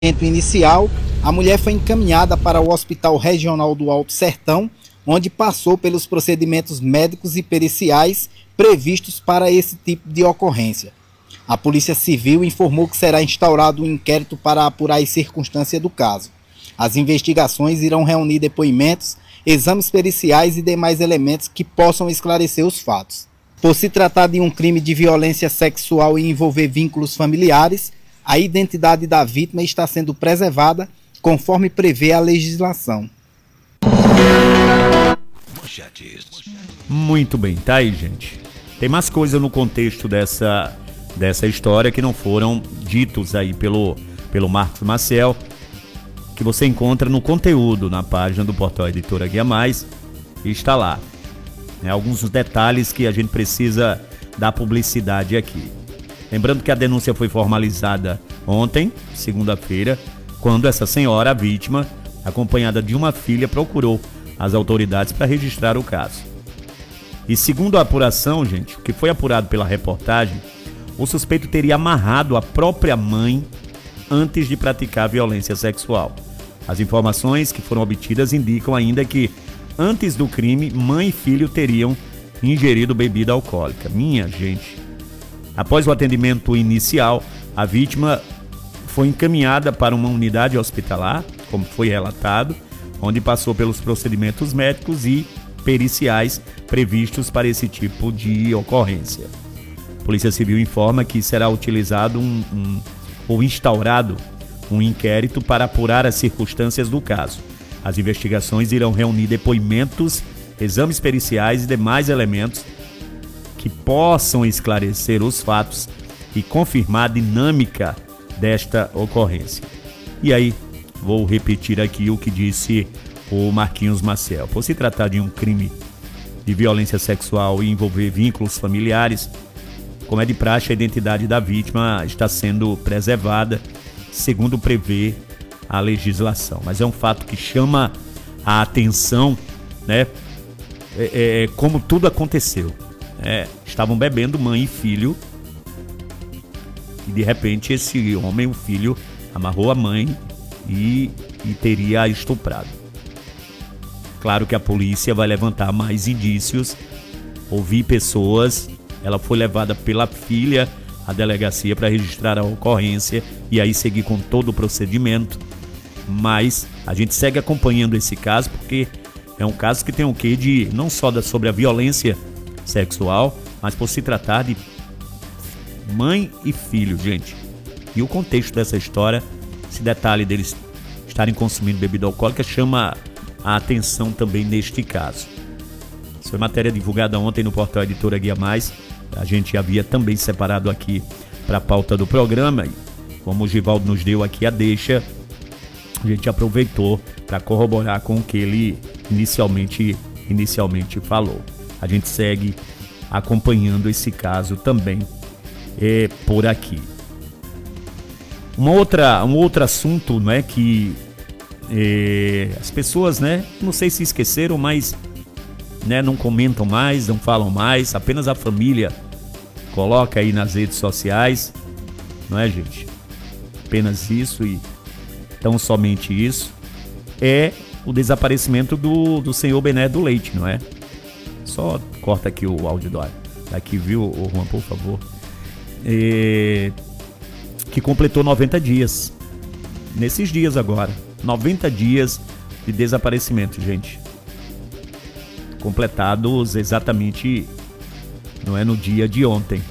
inicial, a mulher foi encaminhada para o Hospital Regional do Alto Sertão, onde passou pelos procedimentos médicos e periciais previstos para esse tipo de ocorrência. A Polícia Civil informou que será instaurado um inquérito para apurar as circunstâncias do caso. As investigações irão reunir depoimentos, exames periciais e demais elementos que possam esclarecer os fatos. Por se tratar de um crime de violência sexual e envolver vínculos familiares, a identidade da vítima está sendo preservada conforme prevê a legislação. Muito bem, tá aí, gente. Tem mais coisa no contexto dessa história que não foram ditos aí pelo Marcos Maciel, que você encontra no conteúdo na página do portal Editora Guia Mais, e está lá. Alguns detalhes que a gente precisa dar publicidade aqui. Lembrando que a denúncia foi formalizada ontem, segunda-feira, quando essa senhora, a vítima, acompanhada de uma filha, procurou as autoridades para registrar o caso. E segundo a apuração, gente, o que foi apurado pela reportagem, o suspeito teria amarrado a própria mãe antes de praticar violência sexual. As informações que foram obtidas indicam ainda que, antes do crime, mãe e filho teriam ingerido bebida alcoólica. Minha gente. Após o atendimento inicial, a vítima foi encaminhada para uma unidade hospitalar, como foi relatado, onde passou pelos procedimentos médicos e periciais previstos para esse tipo de ocorrência. A Polícia Civil informa que será utilizado ou instaurado um inquérito para apurar as circunstâncias do caso. As investigações irão reunir depoimentos, exames periciais e demais elementos que possam esclarecer os fatos e confirmar a dinâmica desta ocorrência. E aí, vou repetir aqui o que disse o Marquinhos Maciel. Por se tratar de um crime de violência sexual e envolver vínculos familiares, como é de praxe, a identidade da vítima está sendo preservada, segundo prevê a legislação. Mas é um fato que chama a atenção, né? Como tudo aconteceu. Estavam bebendo mãe e filho, e de repente esse homem, o filho, amarrou a mãe e teria estuprado. Claro que a polícia vai levantar mais indícios, ouvir pessoas. Ela foi levada pela filha à delegacia para registrar a ocorrência e aí seguir com todo o procedimento. Mas a gente segue acompanhando esse caso porque é um caso que tem o quê de não só sobre a violência sexual, mas por se tratar de mãe e filho, gente. E o contexto dessa história, esse detalhe deles estarem consumindo bebida alcoólica, chama a atenção também neste caso. Isso foi matéria divulgada ontem no portal Editora Guia Mais. A gente havia também separado aqui para a pauta do programa. E como o Givaldo nos deu aqui a deixa, a gente aproveitou para corroborar com o que ele inicialmente falou. A gente segue acompanhando esse caso também por aqui. Um outro assunto, né, que as pessoas, né, não sei se esqueceram, mas, né, não comentam mais, não falam mais, apenas a família coloca aí nas redes sociais, não é, gente? Apenas isso e tão somente isso. É o desaparecimento do senhor Bené do Leite, não é? Só corta aqui o áudio daqui, viu, Juan, por favor. Que completou 90 dias. Nesses dias agora. 90 dias de desaparecimento, gente. Completados exatamente, não é, no dia de ontem.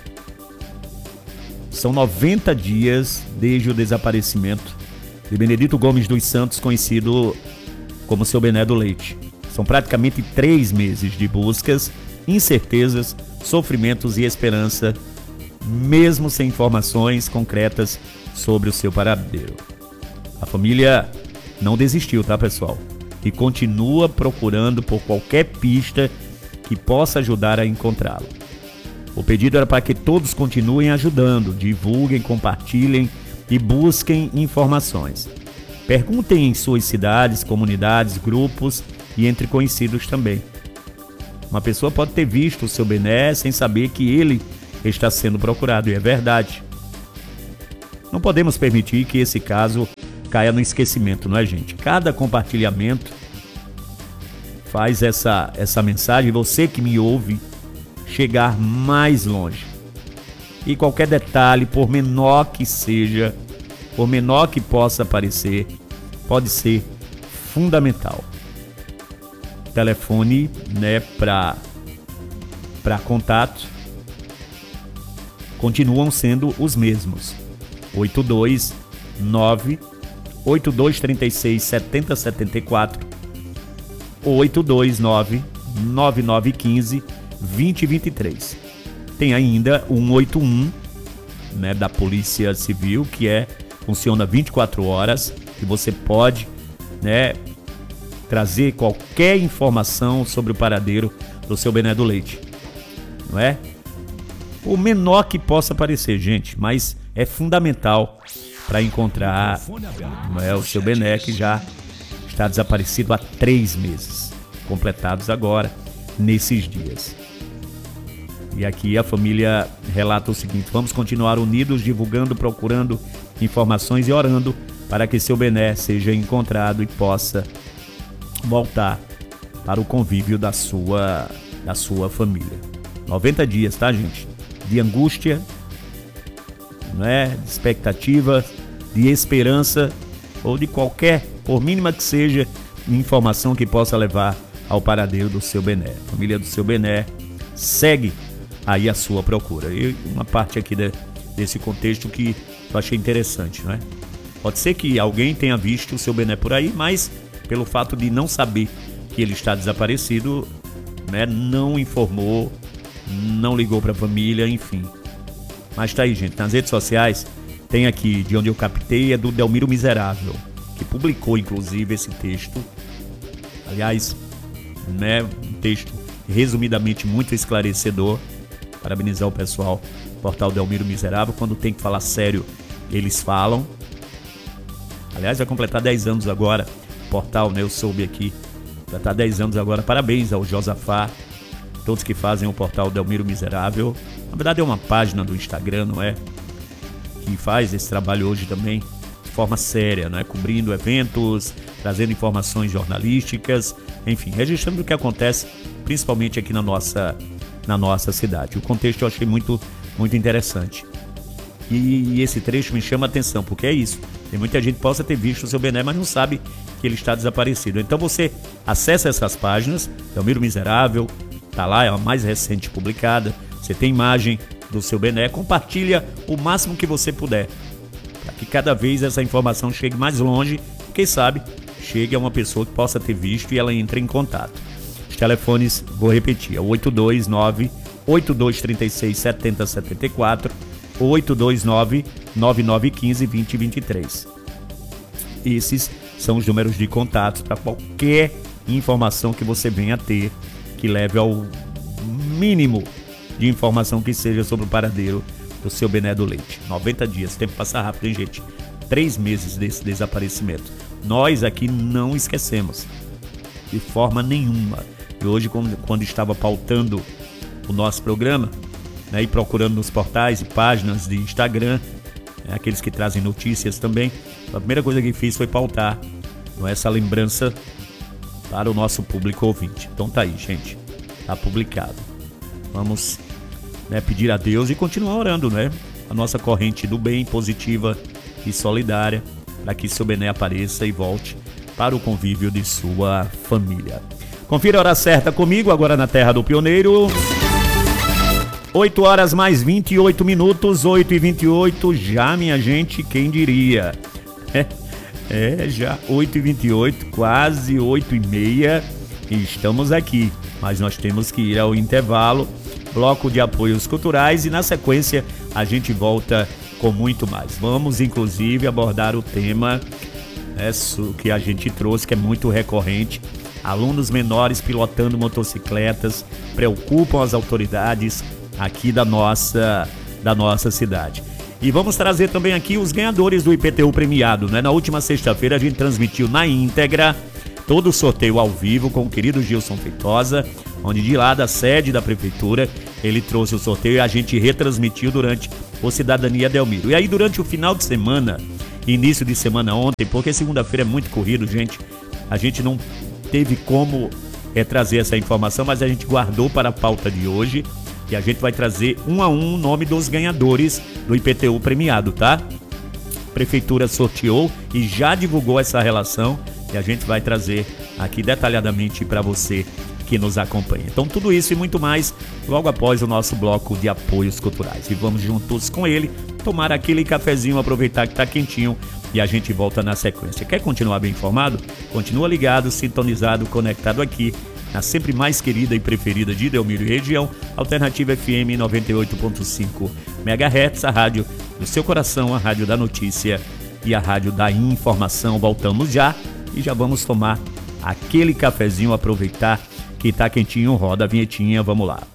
São 90 dias desde o desaparecimento de Benedito Gomes dos Santos, conhecido como seu Bené do Leite. São praticamente 3 meses de buscas, incertezas, sofrimentos e esperança, mesmo sem informações concretas sobre o seu paradeiro. A família não desistiu, tá, pessoal? E continua procurando por qualquer pista que possa ajudar a encontrá-lo. O pedido era para que todos continuem ajudando, divulguem, compartilhem e busquem informações. Perguntem em suas cidades, comunidades, grupos e entre conhecidos também. Uma pessoa pode ter visto o seu Bené sem saber que ele está sendo procurado, e é verdade. Não podemos permitir que esse caso caia no esquecimento, não é, gente? Cada compartilhamento faz essa mensagem, você que me ouve, chegar mais longe. E qualquer detalhe, por menor que seja, por menor que possa parecer, pode ser fundamental. Telefone, né, para contato continuam sendo os mesmos. 829-8236-7074 ou 829-9915-2023. Tem ainda o 181, né, da Polícia Civil, que funciona 24 horas, que você pode, né, trazer qualquer informação sobre o paradeiro do seu Bené do Leite, não é? O menor que possa parecer, gente, mas é fundamental para encontrar, não é, o seu Bené, que já está desaparecido há 3 meses, completados agora, nesses dias. E aqui a família relata o seguinte: vamos continuar unidos, divulgando, procurando informações e orando para que seu Bené seja encontrado e possa voltar para o convívio da sua família. 90 dias, tá, gente? De angústia, né? De expectativa, de esperança ou de qualquer, por mínima que seja, informação que possa levar ao paradeiro do seu Bené. A família do seu Bené segue aí a sua procura. E uma parte aqui desse contexto que eu achei interessante, né? Pode ser que alguém tenha visto o seu Bené por aí, mas pelo fato de não saber que ele está desaparecido, né, não informou, não ligou para a família, enfim. Mas tá aí, gente, nas redes sociais tem aqui, de onde eu captei, é do Delmiro Miserável, que publicou inclusive esse texto. Aliás, né, um texto resumidamente muito esclarecedor. Parabenizar o pessoal do portal Delmiro Miserável. Quando tem que falar sério, eles falam. Aliás, vai completar 10 anos agora o portal, né, eu soube aqui, vai estar 10 anos agora. Parabéns ao Josafá, todos que fazem o portal Delmiro Miserável. Na verdade é uma página do Instagram, não é? Que faz esse trabalho hoje também de forma séria, não é? Cobrindo eventos, trazendo informações jornalísticas, enfim, registrando o que acontece, principalmente aqui na nossa cidade. O contexto eu achei muito, muito interessante. E esse trecho me chama a atenção, porque é isso. Tem muita gente que possa ter visto o seu Bené, mas não sabe que ele está desaparecido. Então você acessa essas páginas, Delmiro Miserável, tá lá, é a mais recente publicada. Você tem imagem do seu Bené, compartilha o máximo que você puder, para que cada vez essa informação chegue mais longe, quem sabe chegue a uma pessoa que possa ter visto e ela entre em contato. Os telefones, vou repetir, é o 829-8236-7074 ou 829-9915-2023. Esses são os números de contato para qualquer informação que você venha a ter, que leve ao mínimo de informação que seja sobre o paradeiro do seu Bené do Leite. 90 dias, tempo passa rápido, hein, gente? 3 meses desse desaparecimento. Nós aqui não esquecemos, de forma nenhuma. E hoje, quando estava pautando o nosso programa, né, e procurando nos portais e páginas de Instagram, né, aqueles que trazem notícias também, a primeira coisa que fiz foi pautar, não é, essa lembrança para o nosso público ouvinte. Então tá aí, gente, tá publicado. Vamos, né, pedir a Deus e continuar orando, né? A nossa corrente do bem, positiva e solidária, para que seu Bené apareça e volte para o convívio de sua família. Confira a hora certa comigo, agora na Terra do Pioneiro. 8 horas mais 28 minutos, 8h28, já, minha gente, quem diria? Já 8h28, quase 8h30, e estamos aqui. Mas nós temos que ir ao intervalo, bloco de apoios culturais, e na sequência a gente volta com muito mais. Vamos inclusive abordar o tema, que a gente trouxe, que é muito recorrente. Alunos menores pilotando motocicletas preocupam as autoridades aqui da nossa cidade. E vamos trazer também aqui os ganhadores do IPTU premiado, né? Na última sexta-feira a gente transmitiu na íntegra todo o sorteio ao vivo com o querido Gilson Feitosa, onde de lá da sede da prefeitura ele trouxe o sorteio e a gente retransmitiu durante ou Cidadania Delmiro. E aí durante o final de semana, início de semana ontem, porque segunda-feira é muito corrido, gente, a gente não teve como trazer essa informação, mas a gente guardou para a pauta de hoje e a gente vai trazer um a um o nome dos ganhadores do IPTU premiado, tá? A Prefeitura sorteou e já divulgou essa relação e a gente vai trazer aqui detalhadamente para você que nos acompanha. Então tudo isso e muito mais logo após o nosso bloco de apoios culturais. E vamos juntos com ele tomar aquele cafezinho, aproveitar que está quentinho e a gente volta na sequência. Quer continuar bem informado? Continua ligado, sintonizado, conectado aqui na sempre mais querida e preferida de Delmiro e região, Alternativa FM 98.5 MHz, a rádio do seu coração, a rádio da notícia e a rádio da informação. Voltamos já e já vamos tomar aquele cafezinho, aproveitar que tá quentinho, roda a vinhetinha, vamos lá.